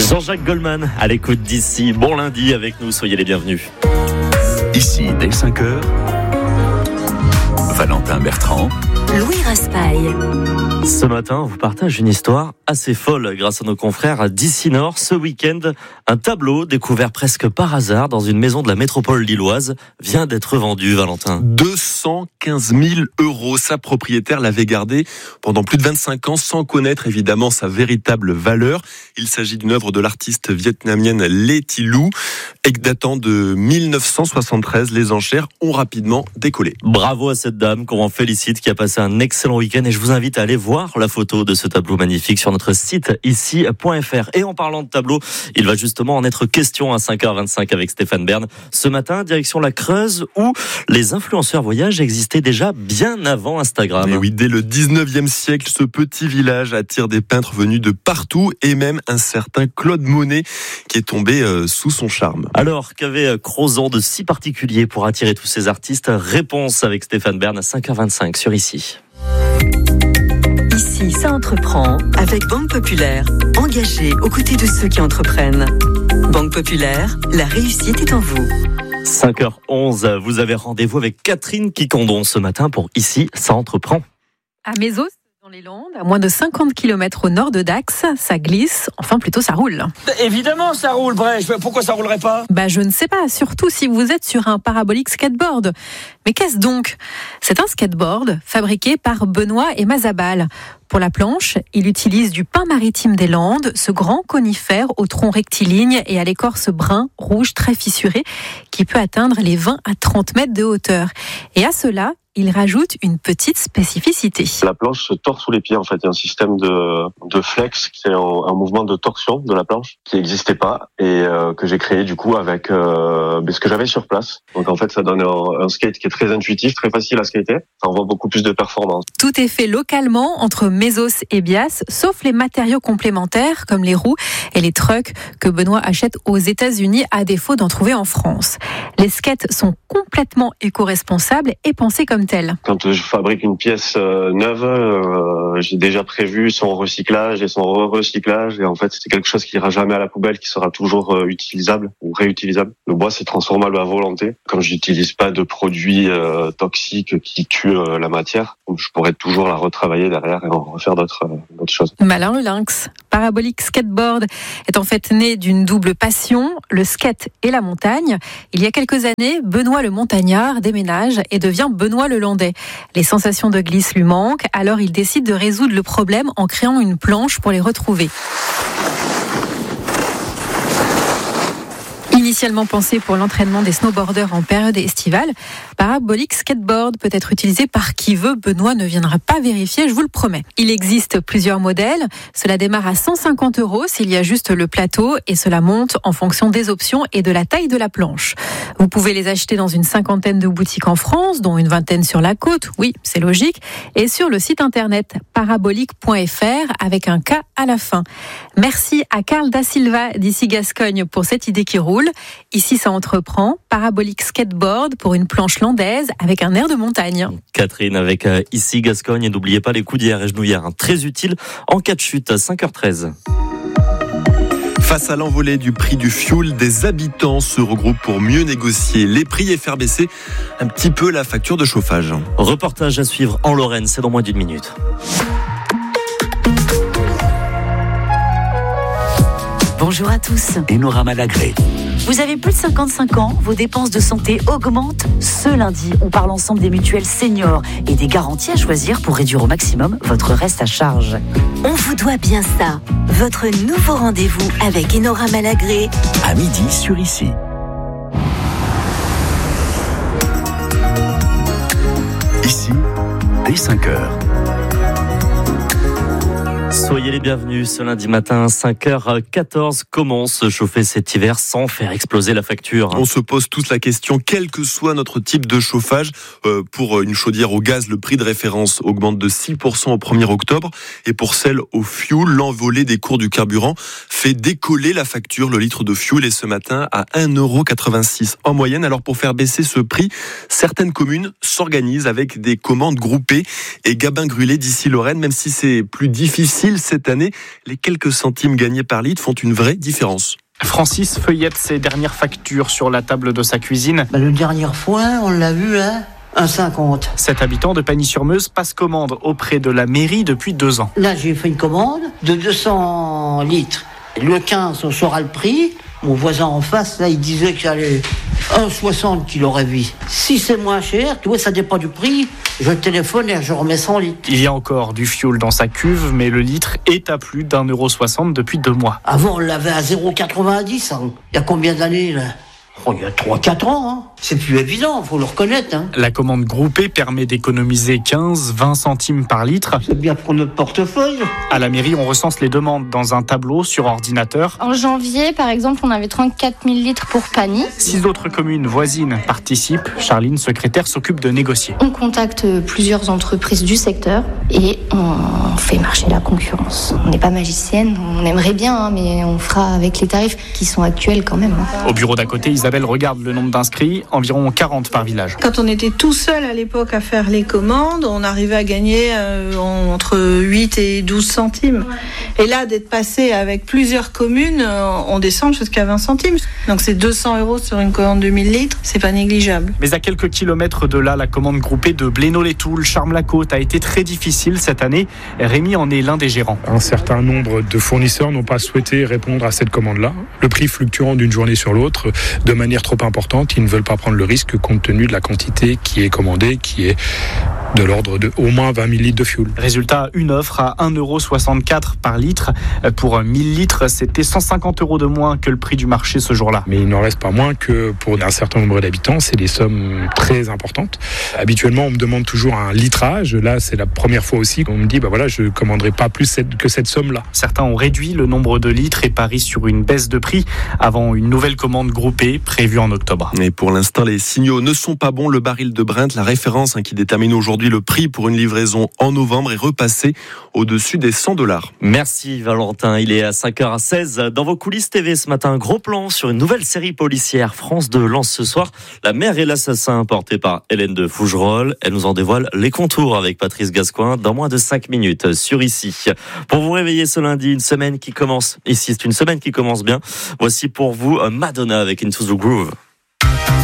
Jean-Jacques Goldman à l'écoute d'ici. Bon lundi avec nous, soyez les bienvenus. Ici, dès 5h, Valentin Bertrand, Louis Raspail. Ce matin, on vous partage une histoire assez folle grâce à nos confrères d'Ici Nord. Ce week-end, un tableau découvert presque par hasard dans une maison de la métropole lilloise vient d'être vendu, Valentin. 215 000 €. Sa propriétaire l'avait gardé pendant plus de 25 ans sans connaître évidemment sa véritable valeur. Il s'agit d'une œuvre de l'artiste vietnamienne Lê Thị Lu. Datant de 1973, les enchères ont rapidement décollé. Bravo à cette dame qu'on en félicite, qui a passé un excellent week-end, et je vous invite à aller voir la photo de ce tableau magnifique sur notre site ici.fr. Et en parlant de tableau, il va justement en être question à 5h25 avec Stéphane Bern. Ce matin, direction la Creuse, où les influenceurs voyage existaient déjà bien avant Instagram. Et oui, dès le 19e siècle, ce petit village attire des peintres venus de partout, et même un certain Claude Monet qui est tombé sous son charme. Alors, qu'avait Crozon de si particulier pour attirer tous ces artistes? Réponse avec Stéphane Bern à 5h25 sur Ici. Ici, ça entreprend avec Banque Populaire. Engagée aux côtés de ceux qui entreprennent. Banque Populaire, la réussite est en vous. 5h11, vous avez rendez-vous avec Catherine Quiquendon ce matin pour Ici, ça entreprend. À Mézos, dans les Landes, à moins de 50 km au nord de Dax, ça glisse, enfin plutôt ça roule. Évidemment ça roule, Brèche, pourquoi ça roulerait pas ? Je ne sais pas, surtout si vous êtes sur un parabolique skateboard. Mais qu'est-ce donc ? C'est un skateboard fabriqué par Benoît et Mazabal. Pour la planche, il utilise du pin maritime des Landes, ce grand conifère au tronc rectiligne et à l'écorce brun, rouge, très fissuré, qui peut atteindre les 20 à 30 mètres de hauteur. Et à cela, il rajoute une petite spécificité. La planche se tord sous les pieds, en fait. Il y a un système de flex, c'est un mouvement de torsion de la planche qui n'existait pas et que j'ai créé du coup avec ce que j'avais sur place. Donc en fait, ça donne un skate qui est très intuitif, très facile à skater. Ça envoie beaucoup plus de performance. Tout est fait localement entre Mézos et Bias, sauf les matériaux complémentaires comme les roues et les trucks que Benoît achète aux États-Unis à défaut d'en trouver en France. Les skates sont complètement éco-responsables et pensés comme tels. Quand je fabrique une pièce neuve, j'ai déjà prévu son recyclage et son recyclage. Et en fait, c'est quelque chose qui ira jamais à la poubelle, qui sera toujours utilisable ou réutilisable. Le bois, c'est transformable à volonté. Comme j'utilise pas de produits toxiques qui tuent la matière, donc je pourrais toujours la retravailler derrière et en refaire d'autres choses. Malin le lynx. Parabolique Skateboard est en fait né d'une double passion, le skate et la montagne. Il y a quelques années, Benoît le montagnard déménage et devient Benoît le landais. Les sensations de glisse lui manquent, alors il décide de résoudre le problème en créant une planche pour les retrouver. Initialement pensé pour l'entraînement des snowboarders en période estivale, Parabolique Skateboard peut être utilisé par qui veut. Benoît ne viendra pas vérifier, je vous le promets. Il existe plusieurs modèles. Cela démarre à 150 € s'il y a juste le plateau et cela monte en fonction des options et de la taille de la planche. Vous pouvez les acheter dans une 50aine de boutiques en France, dont une 20aine sur la côte. Oui, c'est logique. Et sur le site internet parabolique.fr avec un K à la fin. Merci à Carl Da Silva d'Ici Gascogne pour cette idée qui roule. Ici, ça entreprend. Parabolique Skateboard pour une planche landaise avec un air de montagne. Catherine avec Ici Gascogne. Et n'oubliez pas les coudières et genouillères, très utiles en cas de chute. 5h13. Face à l'envolée du prix du fioul, des habitants se regroupent pour mieux négocier les prix et faire baisser un petit peu la facture de chauffage. Reportage à suivre en Lorraine, c'est dans moins d'une minute. Bonjour à tous. Enora Malagré. Vous avez plus de 55 ans, vos dépenses de santé augmentent. Ce lundi, on parle ensemble des mutuelles seniors et des garanties à choisir pour réduire au maximum votre reste à charge. On vous doit bien ça. Votre nouveau rendez-vous avec Enora Malagré. À midi sur Ici. Ici, dès 5h. Soyez les bienvenus ce lundi matin, 5h14. Comment se chauffer cet hiver sans faire exploser la facture ? On se pose tous la question, quel que soit notre type de chauffage. Pour une chaudière au gaz, le prix de référence augmente de 6% au 1er octobre. Et pour celle au fioul, l'envolée des cours du carburant fait décoller la facture. Le litre de fioul est ce matin à 1,86 € en moyenne. Alors pour faire baisser ce prix, certaines communes s'organisent avec des commandes groupées. Et Gabin Grulé d'ici Lorraine, même si c'est plus difficile pile cette année. Les quelques centimes gagnés par litre font une vraie différence. Francis feuillette ses dernières factures sur la table de sa cuisine. Le dernier fois, on l'a vu, 1,50. Cet habitant de Pagny-sur-Meuse passe commande auprès de la mairie depuis 2 ans. Là, j'ai fait une commande de 200 litres. Le 15, on saura le prix. Mon voisin en face, là, il disait que j'allais 1,60 qu'il aurait vu. Si c'est moins cher, tu vois, ça dépend du prix. Je téléphone et je remets 100 litres. Il y a encore du fioul dans sa cuve, mais le litre est à plus d'1,60 € depuis 2 mois. Avant, on l'avait à 0,90. Il y a combien d'années, là ? Il y a 3-4 ans. C'est plus évident, il faut le reconnaître. La commande groupée permet d'économiser 15-20 centimes par litre. C'est bien pour notre portefeuille. À la mairie, on recense les demandes dans un tableau sur ordinateur. En janvier, par exemple, on avait 34 000 litres pour Pagny. 6 autres communes voisines participent. Charline, secrétaire, s'occupe de négocier. On contacte plusieurs entreprises du secteur et on fait marcher la concurrence. On n'est pas magicienne, on aimerait bien, mais on fera avec les tarifs qui sont actuels quand même. Au bureau d'à côté, Isabelle regarde le nombre d'inscrits, environ 40 par village. Quand on était tout seul à l'époque à faire les commandes, on arrivait à gagner entre 8 et 12 centimes. Et là, d'être passé avec plusieurs communes, on descend jusqu'à 20 centimes. Donc c'est 200 € sur une commande de 1000 litres, c'est pas négligeable. Mais à quelques kilomètres de là, la commande groupée de Blénaud-les-Toules, Charmes-la-Côte a été très difficile cette année. Rémi en est l'un des gérants. Un certain nombre de fournisseurs n'ont pas souhaité répondre à cette commande-là. Le prix fluctuant d'une journée sur l'autre, de manière trop importante, ils ne veulent pas prendre le risque compte tenu de la quantité qui est commandée, qui est de l'ordre de au moins 20 000 litres de fioul. Résultat, une offre à 1,64 € par litre. Pour 1000 litres, c'était 150 € de moins que le prix du marché ce jour-là. Mais il n'en reste pas moins que pour un certain nombre d'habitants, c'est des sommes très importantes. Habituellement, on me demande toujours un litrage. Là, c'est la première fois aussi qu'on me dit, je ne commanderai pas plus que cette somme-là. Certains ont réduit le nombre de litres et parient sur une baisse de prix avant une nouvelle commande groupée prévue en octobre. Et pour l'instant, les signaux ne sont pas bons. Le baril de Brent, la référence qui détermine aujourd'hui le prix pour une livraison en novembre, est repassé au-dessus des $100. Merci Valentin, il est à 5h16. Dans vos coulisses TV ce matin, gros plan sur une nouvelle série policière. France 2 lance ce soir La mère et l'assassin, portée par Hélène de Fougerolles. Elle nous en dévoile les contours avec Patrice Gascoin dans moins de 5 minutes sur Ici. Pour vous réveiller ce lundi, une semaine qui commence ici, c'est une semaine qui commence bien. Voici pour vous Madonna avec Into the Groove.